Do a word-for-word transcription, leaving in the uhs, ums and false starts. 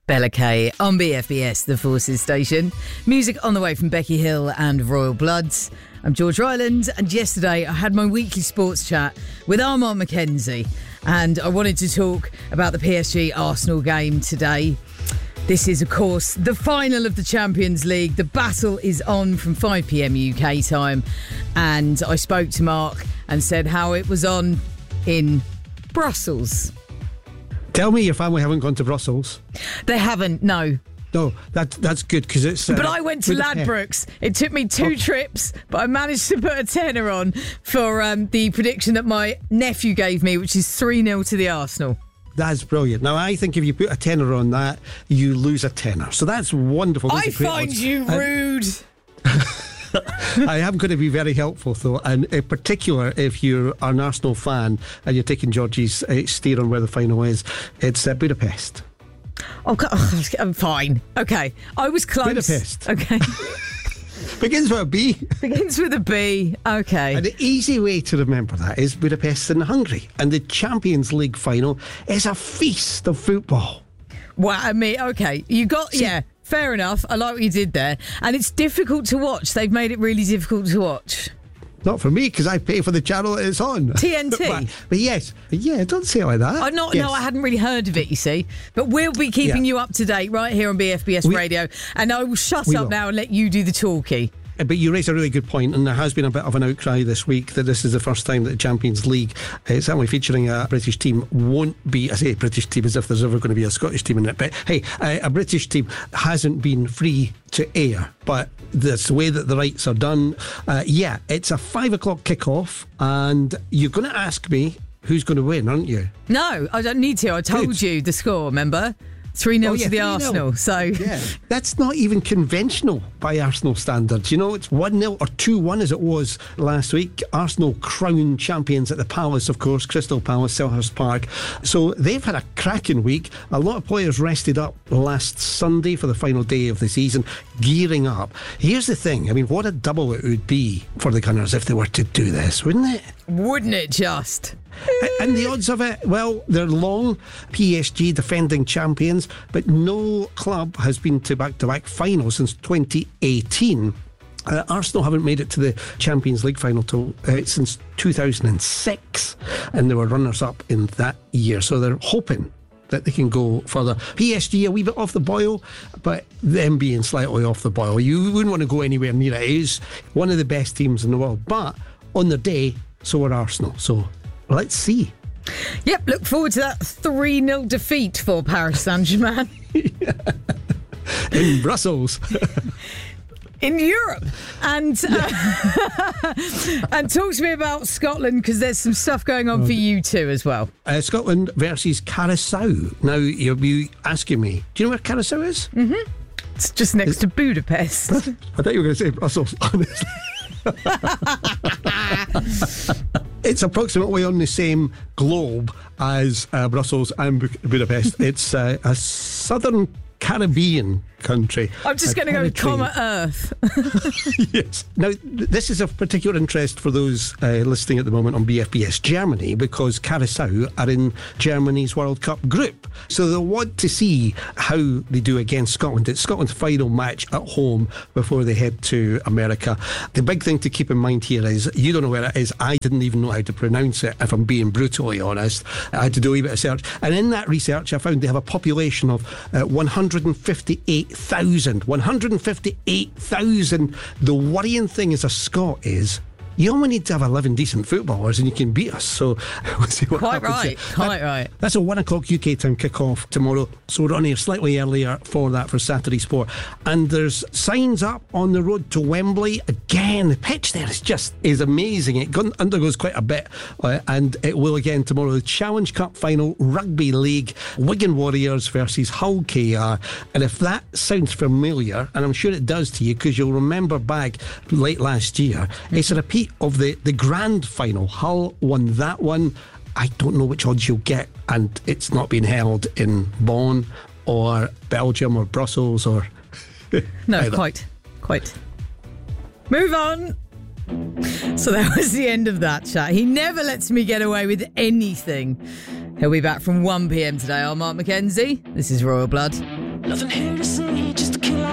Bella Kay on B F B S, the Forces station. Music on the way from Becky Hill and Royal Bloods. I'm George Ryland, and yesterday I had my weekly sports chat with Armand McKenzie, and I wanted to talk about the P S G Arsenal game today. This is, of course, the final of the Champions League. The battle is on from five p.m. U K time, and I spoke to Mark and said how it was on in Brussels. Tell me your family haven't gone to Brussels. They haven't, no. No, that that's good because it's. Uh, but I went to Ladbrokes. It took me two oh. trips, but I managed to put a tenner on for um, the prediction that my nephew gave me, which is three nil to the Arsenal. That's brilliant. Now, I think if you put a tenner on that, you lose a tenner. So that's wonderful. Those I find odds. you rude. I am going to be very helpful, though, and in particular, if you're an Arsenal fan and you're taking Georgie's uh, steer on where the final is, it's uh, Budapest. Oh, I'm fine. Okay, I was close. Budapest. Okay. Begins with a B. Begins with a B. Okay. And the easy way to remember that is Budapest in Hungary, and the Champions League final is a feast of football. Well, I mean, okay, you got See, yeah. Fair enough. I like what you did there. And it's difficult to watch. They've made it really difficult to watch. Not for me, because I pay for the channel that it's on. T N T. but, but yes, yeah, don't say it like that. I'm not, yes. No, I hadn't really heard of it, you see. But we'll be keeping yeah. you up to date right here on B F B S we, Radio. And I will shut up will. now and let you do the talkie. But you raise a really good point, and there has been a bit of an outcry this week that this is the first time that the Champions League, uh, certainly featuring a British team, won't be, I say British team as if there's ever going to be a Scottish team in it, but hey, uh, a British team hasn't been free to air, but that's the way that the rights are done. Uh, yeah, it's a five o'clock kickoff, and you're going to ask me who's going to win, aren't you? No, I don't need to. I told good. you the score, remember? three nil oh, yeah, to the Arsenal. So yeah, that's not even conventional by Arsenal standards. You know, it's one nil or two one as it was last week. Arsenal crowned champions at the Palace, of course, Crystal Palace, Selhurst Park. So they've had a cracking week. A lot of players rested up last Sunday for the final day of the season, gearing up. Here's the thing. I mean, what a double it would be for the Gunners if they were to do this, wouldn't it? Wouldn't it just? And the odds of it, well, they're long. P S G defending champions, but no club has been to back-to-back finals since twenty eighteen. Uh, Arsenal haven't made it to the Champions League final till, uh, since two thousand six, and they were runners-up in that year, so they're hoping that they can go further. P S G a wee bit off the boil, but them being slightly off the boil, you wouldn't want to go anywhere near it. It is one of the best teams in the world, but on their day, so are Arsenal, so let's see. Yep, look forward to that three nil defeat for Paris Saint-Germain. In Brussels. In Europe. And uh, and talk to me about Scotland, because there's some stuff going on for you too as well. Uh, Scotland versus Curaçao. Now, you'll be asking me, do you know where Curaçao is? Mm-hmm. It's just next it's, to Budapest. I thought you were going to say Brussels, honestly. It's approximately on the same globe as uh, Brussels and Bu- Budapest. It's uh, a southern Caribbean country. I'm just going to go with comma Earth. Yes. Now, th- this is of particular interest for those uh, listening at the moment on B F B S Germany, because Curaçao are in Germany's World Cup group. So they'll want to see how they do against Scotland. It's Scotland's final match at home before they head to America. The big thing to keep in mind here is you don't know where it is. I didn't even know how to pronounce it, if I'm being brutally honest. I had to do a wee bit of search. And in that research, I found they have a population of uh, one hundred fifty-eight thousand. one hundred fifty-eight thousand. The worrying thing as a Scot is you only need to have eleven decent footballers and you can beat us. So we'll see what Quite happens. right, That, quite right. That's a one o'clock U K time kick-off tomorrow. So we're on here slightly earlier for that, for Saturday Sport. And there's signs up on the road to Wembley. Again, the pitch there is just is amazing. It undergoes quite a bit. Uh, and it will again tomorrow. The Challenge Cup final, Rugby League, Wigan Warriors versus Hull K R. And if that sounds familiar, and I'm sure it does to you, because you'll remember back late last year, it's a repeat of the, the grand final. Hull won that one. I don't know which odds you'll get, and it's not being held in Bonn or Belgium or Brussels or no, either. quite quite move on. So that was the end of that chat. He never lets me get away with anything. He'll be back from one p.m. today. I'm Mark McKenzie. This is Royal Blood. Nothing here to see, just a killer